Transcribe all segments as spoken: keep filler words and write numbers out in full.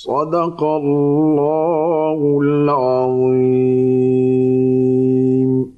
صدق الله العظيم.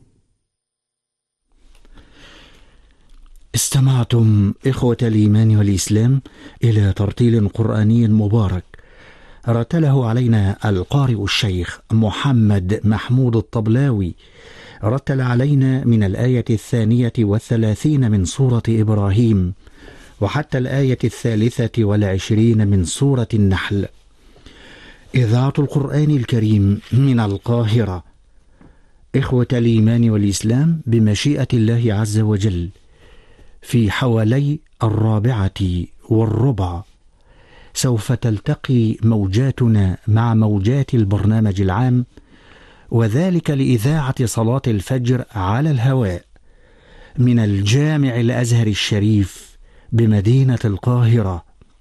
استمعتم إخوة الإيمان والإسلام إلى ترتيل قرآني مبارك رتله علينا القارئ الشيخ محمد محمود الطبلاوي. رتل علينا من الآية الثانية والثلاثين من سورة إبراهيم وحتى الآية الثالثة والعشرين من سورة النحل. إذاعة القرآن الكريم من القاهرة. إخوة الإيمان والإسلام، بمشيئة الله عز وجل في حوالي الرابعة والربع سوف تلتقي موجاتنا مع موجات البرنامج العام، وذلك لإذاعة صلاة الفجر على الهواء من الجامع الأزهر الشريف بمدينة القاهرة.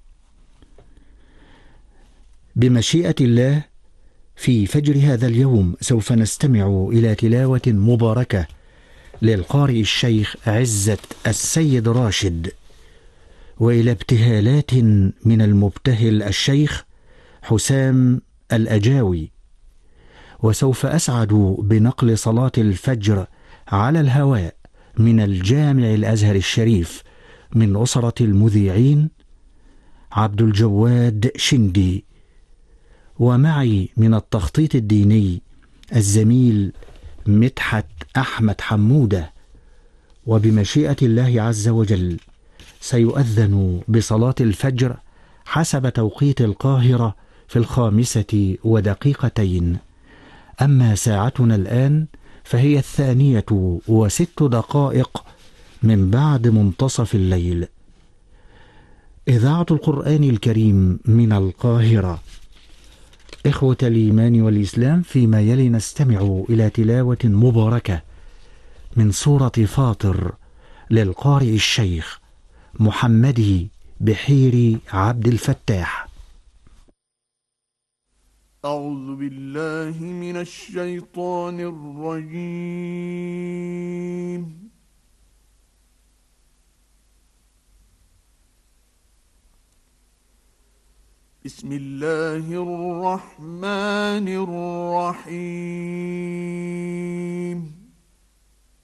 بمشيئة الله في فجر هذا اليوم سوف نستمع إلى تلاوة مباركة للقارئ الشيخ عزت السيد راشد، وإلى ابتهالات من المبتهل الشيخ حسام الأجاوي. وسوف أسعد بنقل صلاة الفجر على الهواء من الجامع الأزهر الشريف من أسرة المذيعين عبد الجواد شندي، ومعي من التخطيط الديني الزميل مدحت أحمد حمودة. وبمشيئة الله عز وجل سيؤذن بصلاة الفجر حسب توقيت القاهرة في الخامسة ودقيقتين. أما ساعتنا الآن فهي الثانية وست دقائق من بعد منتصف الليل. إذاعة القرآن الكريم من القاهرة. إخوة الإيمان والإسلام، فيما يلي نستمع إلى تلاوة مباركة من سورة فاطر للقارئ الشيخ محمد بحيري عبد الفتاح. أعوذ بالله من الشيطان الرجيم. بسم الله الرحمن الرحيم.